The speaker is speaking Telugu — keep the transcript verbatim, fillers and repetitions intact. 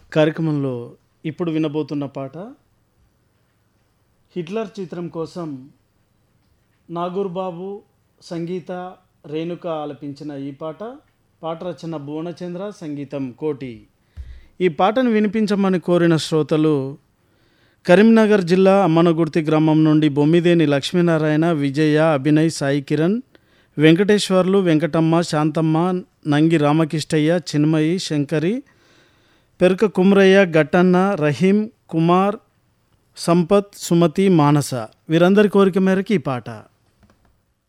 కార్యక్రమంలో ఇప్పుడు వినబోతున్న పాట హిట్లర్ చిత్రం కోసం నాగూర్ బాబు సంగీత రేణుక ఆలపించిన ఈ పాట. పాట రచన భువనచంద్ర, సంగీతం కోటి. ఈ పాటను వినిపించమని కోరిన శ్రోతలు కరీంనగర్ జిల్లా అమ్మనగుర్తి గ్రామం నుండి బొమ్మిదేని లక్ష్మీనారాయణ, విజయ, అభినయ్, సాయి కిరణ్, వెంకటేశ్వర్లు, వెంకటమ్మ, శాంతమ్మ, నంగి రామకిష్టయ్య, చిన్మయి, శంకరి, పెరుక కుమ్రయ్య, గట్టన్న, రహీం, కుమార్, సంపత్, సుమతి, మానస వీరందరి కోరిక మేరకు ఈ పాట.